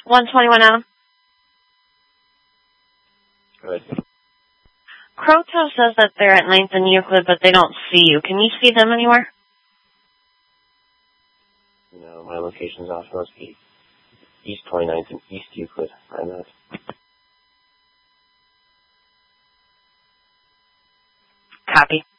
121 Adam. Good. Croto says that they're at 9th and Euclid, but they don't see you. Can you see them anywhere? No, my location's off North East 29th and East Euclid. I'm not. Copy.